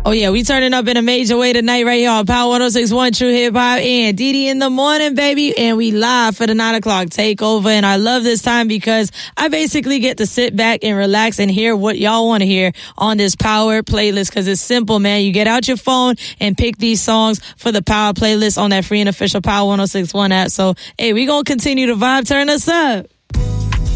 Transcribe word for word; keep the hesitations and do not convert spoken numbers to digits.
Oh, yeah, we turning up in a major way tonight right here on Power one oh six point one True Hip Hop and Didi in the morning, baby. And we live for the nine o'clock takeover. And I love this time because I basically get to sit back and relax and hear what y'all want to hear on this Power playlist because it's simple, man. You get out your phone and pick these songs for the Power playlist on that free and official Power one oh six point one app. So, hey, we going to continue to vibe. Turn us up.